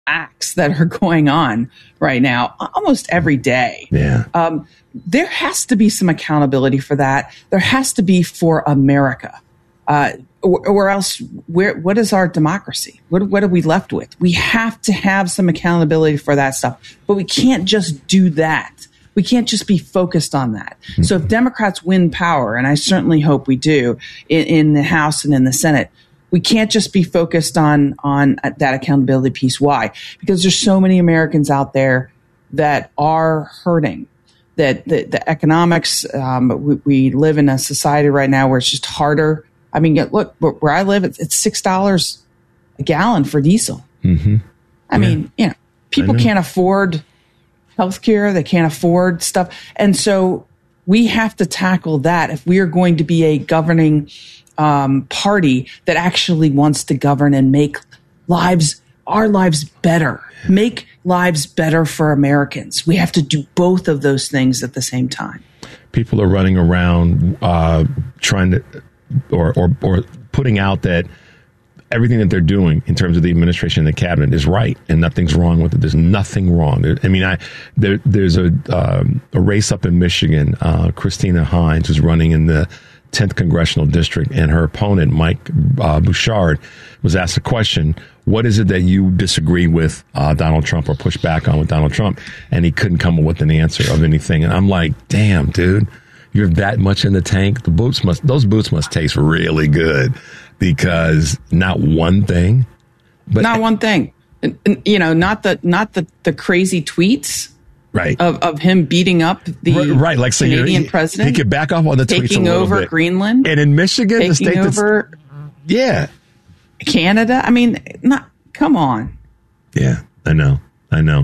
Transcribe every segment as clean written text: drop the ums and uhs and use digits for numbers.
acts that are going on right now almost every day. Yeah. There has to be some accountability for that. There has to be for America. Or else, what is our democracy? What are we left with? We have to have some accountability for that stuff. But we can't just do that. We can't just be focused on that. Mm-hmm. So if Democrats win power, and I certainly hope we do in the House and in the Senate, we can't just be focused on that accountability piece. Why? Because there's so many Americans out there that are hurting. That the economics, we live in a society right now where it's just harder. I mean, look, where I live, it's $6 a gallon for diesel. Mm-hmm. I mean, people can't afford healthcare. They can't afford stuff. And so we have to tackle that if we are going to be a governing party that actually wants to govern and make our lives better, make lives better for Americans. We have to do both of those things at the same time. People are running around trying to or putting out that everything that they're doing in terms of the administration and the cabinet is right and nothing's wrong with it. There's nothing wrong. I mean, there's a race up in Michigan. Christina Hines, who's running in the 10th congressional district, and her opponent, Mike Bouchard, was asked a question: what is it that you disagree with Donald Trump or push back on with Donald Trump? And he couldn't come up with an answer of anything. And I'm like, damn, dude, you're that much in the tank. Those boots must taste really good, because not one thing. But not one thing. Not the crazy tweets. Right. Of him beating up the like Canadian president. He could back off on the tweets a little bit. Taking over Greenland. And in Michigan, the state over Canada. I mean, come on. Yeah, I know.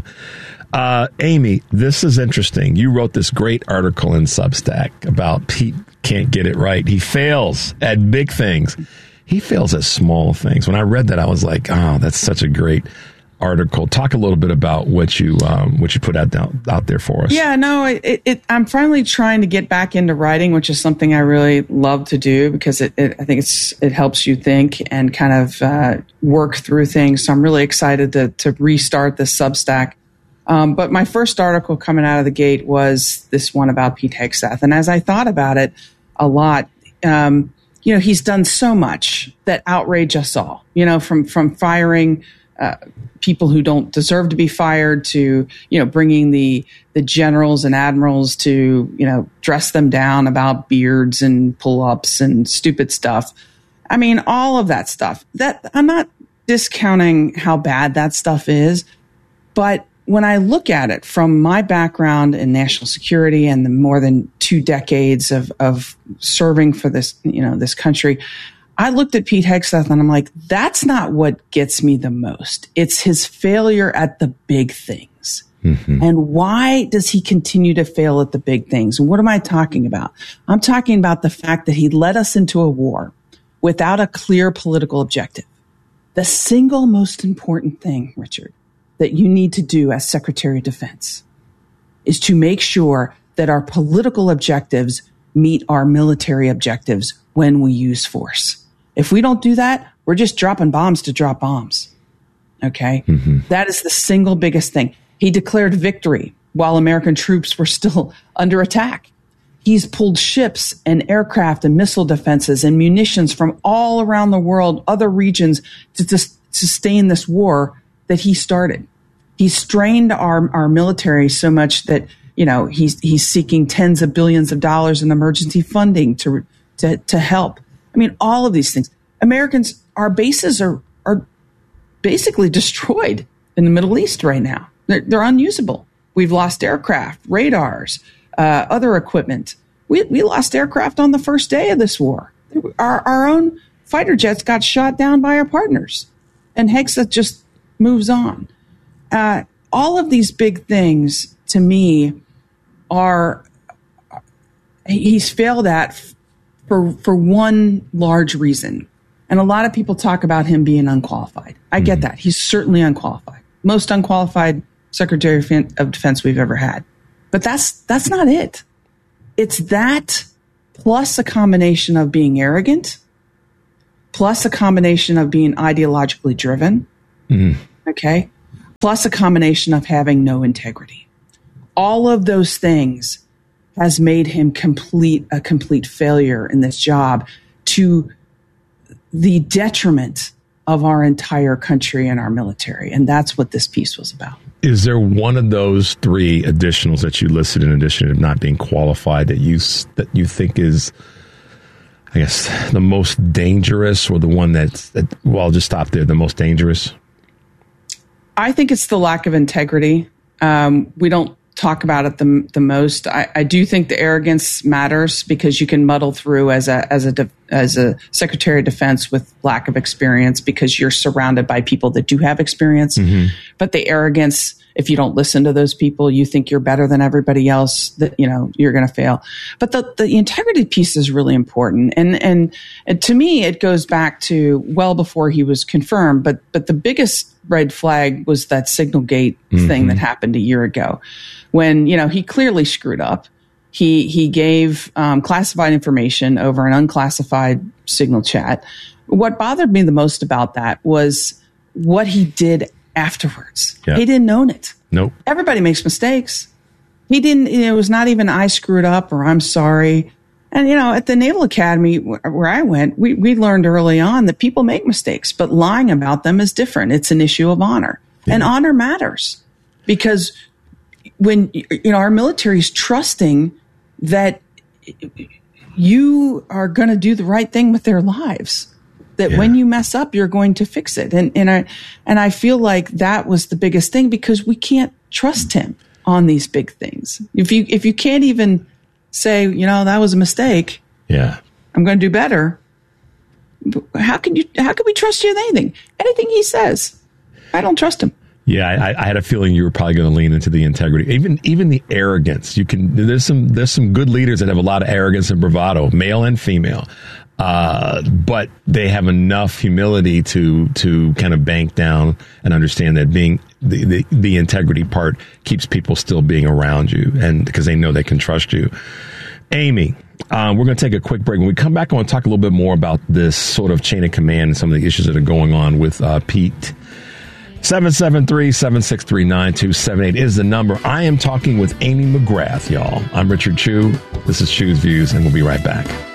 Amy, this is interesting. You wrote this great article in Substack about Pete can't get it right. He fails at big things. He fails at small things. When I read that, I was like, oh, that's such a great article. Talk a little bit about what you put out there for us. Yeah, no, I'm finally trying to get back into writing, which is something I really love to do, because I think it helps you think and kind of work through things. So I'm really excited to restart this Substack. But my first article coming out of the gate was this one about Pete Hegseth. And as I thought about it a lot, he's done so much that outrage us all, from firing people who don't deserve to be fired to, bringing the generals and admirals to, dress them down about beards and pull-ups and stupid stuff. I mean, all of that stuff. That I'm not discounting how bad that stuff is, but when I look at it from my background in national security and the more than 2 decades of serving for this, this country, I looked at Pete Hegseth and I'm like, that's not what gets me the most. It's his failure at the big things. Mm-hmm. And why does he continue to fail at the big things? And what am I talking about? I'm talking about the fact that he led us into a war without a clear political objective. The single most important thing, Richard, that you need to do as Secretary of Defense is to make sure that our political objectives meet our military objectives when we use force. If we don't do that, we're just dropping bombs to drop bombs. Okay? Mm-hmm. That is the single biggest thing. He declared victory while American troops were still under attack. He's pulled ships and aircraft and missile defenses and munitions from all around the world, other regions, to sustain this war that he started. He's strained our military so much that, he's seeking tens of billions of dollars in emergency funding to help. I mean, all of these things. Americans, our bases are basically destroyed in the Middle East right now. They're unusable. We've lost aircraft, radars, other equipment. We lost aircraft on the first day of this war. Our own fighter jets got shot down by our partners. And Hegseth just moves on. All of these big things, to me, he's failed at for one large reason. And a lot of people talk about him being unqualified. I get that. He's certainly unqualified. Most unqualified Secretary of Defense we've ever had. But that's not it. It's that plus a combination of being arrogant, plus a combination of being ideologically driven. Mm-hmm. Okay. plus a combination of having no integrity. All of those things has made him a complete failure in this job, to the detriment of our entire country and our military. And that's what this piece was about. Is there one of those three additionals that you listed, in addition to not being qualified, that you think is, I guess, the most dangerous, or the one well, I'll just stop there, the most dangerous? I think it's the lack of integrity. We don't talk about it the most. I do think the arrogance matters, because you can muddle through as a Secretary of Defense with lack of experience, because you're surrounded by people that do have experience. Mm-hmm. But the arrogance, if you don't listen to those people, you think you're better than everybody else, that, you're going to fail. But the integrity piece is really important. And to me, it goes back to well before he was confirmed. But the biggest red flag was that Signalgate thing that happened a year ago, when, he clearly screwed up. He gave classified information over an unclassified Signal chat. What bothered me the most about that was what he did afterwards. Yeah. He didn't own it. Nope. Everybody makes mistakes. He didn't, it was not even I screwed up or I'm sorry. And, at the Naval Academy where I went, we learned early on that people make mistakes, but lying about them is different. It's an issue of honor. Yeah. And honor matters, because when, our military is trusting that you are going to do the right thing with their lives, that when you mess up, you're going to fix it. And I feel like that was the biggest thing, because we can't trust him on these big things. If you can't even say, that was a mistake. Yeah. I'm going to do better. How can we trust you with anything? Anything he says, I don't trust him. Yeah, I had a feeling you were probably going to lean into the integrity, even the arrogance. There's some good leaders that have a lot of arrogance and bravado, male and female, but they have enough humility to kind of bank down and understand that being the integrity part keeps people still being around you, and because they know they can trust you. Amy, we're going to take a quick break. When we come back, I want to talk a little bit more about this sort of chain of command and some of the issues that are going on with Pete. 773-763-9278 is the number. I am talking with Amy McGrath, y'all. I'm Richard Chew. This is Chew's Views, and we'll be right back.